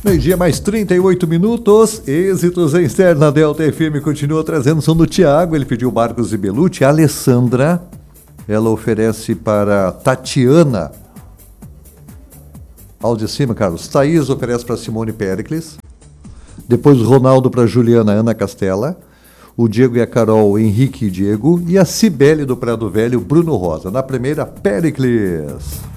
Meio-dia mais 38 minutos, êxitos em externa Delta FM continua trazendo som do Thiago, ele pediu Marcos e Belucci. A Alessandra, ela oferece para Tatiana. Áudio de cima, Carlos. Thaís oferece para Simone Péricles. Depois o Ronaldo para Juliana Ana Castela. O Diego e a Carol, Henrique e Diego. E a Cibele do Prado Velho, Bruno Rosa. Na primeira, Péricles.